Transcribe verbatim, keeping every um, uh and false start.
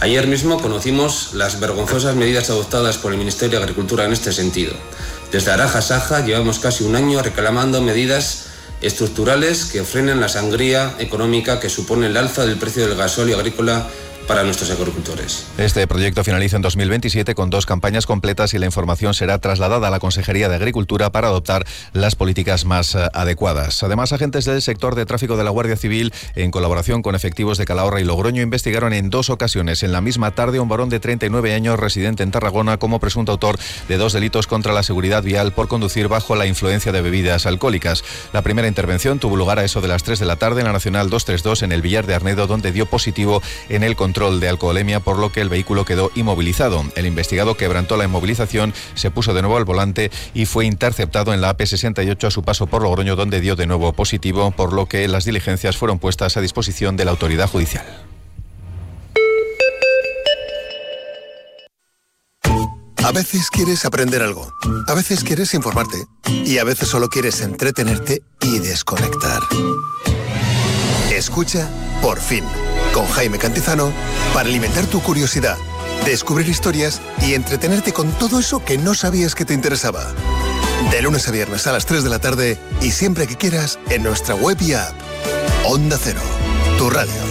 Ayer mismo conocimos las vergonzosas medidas adoptadas por el Ministerio de Agricultura en este sentido. Desde Araja Saja llevamos casi un año reclamando medidas estructurales que frenen la sangría económica que supone el alza del precio del gasóleo agrícola para nuestros agricultores. Este proyecto finaliza en dos mil veintisiete con dos campañas completas y la información será trasladada a la Consejería de Agricultura para adoptar las políticas más adecuadas. Además, agentes del sector de tráfico de la Guardia Civil, en colaboración con efectivos de Calahorra y Logroño, investigaron en dos ocasiones en la misma tarde a un varón de treinta y nueve años residente en Tarragona como presunto autor de dos delitos contra la seguridad vial por conducir bajo la influencia de bebidas alcohólicas. La primera intervención tuvo lugar a eso de las tres de la tarde en la Nacional doscientos treinta y dos en el Villar de Arnedo, donde dio positivo en el control de alcoholemia, por lo que el vehículo quedó inmovilizado. El investigado quebrantó la inmovilización, se puso de nuevo al volante y fue interceptado en la A P sesenta y ocho a su paso por Logroño, donde dio de nuevo positivo, por lo que las diligencias fueron puestas a disposición de la autoridad judicial. A veces quieres aprender algo, a veces quieres informarte y a veces solo quieres entretenerte y desconectar. Escucha Por Fin, con Jaime Cantizano, para alimentar tu curiosidad, descubrir historias y entretenerte con todo eso que no sabías que te interesaba. De lunes a viernes a las tres de la tarde y siempre que quieras en nuestra web y app. Onda Cero, tu radio.